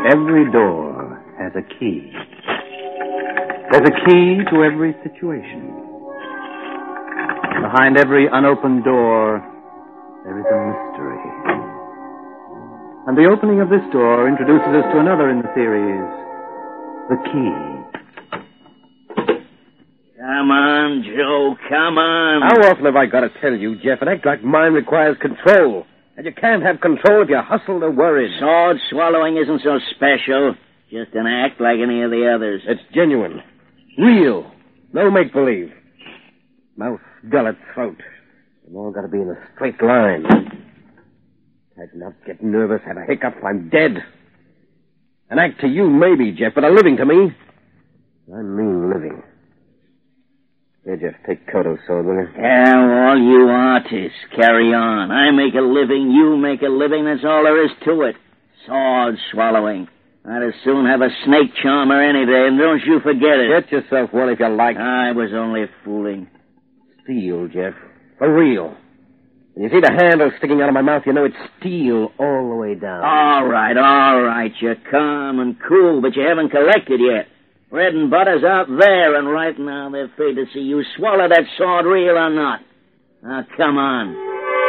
Every door has a key. There's a key to every situation. Behind every unopened door, there is a mystery. And the opening of this door introduces us to another in the series, the key. Come on, Joe, come on. How often have I got to tell you, Jeff, an act like mine requires control. And you can't have control if you're hustled or worried. Sword swallowing isn't so special. Just an act like any of the others. It's genuine. Real. No make-believe. Mouth, gullet, throat. They've all got to be in a straight line. Tighten up, get nervous, have a hiccup, I'm dead. An act to you, maybe, Jeff, but a living to me. I mean living. Here, Jeff, take Koto's sword, will you? Yeah, all you artists, carry on. I make a living, you make a living, that's all there is to it. Sword swallowing. I'd as soon have a snake charmer any day, and don't you forget it. Get yourself one if you like. I was only fooling. Steel, Jeff. For real. When you see the handle sticking out of my mouth, you know it's steel all the way down. All right. You're calm and cool, but you haven't collected yet. Bread and butter's out there, and right now they're afraid to see you swallow that sword, real or not. Now, come on.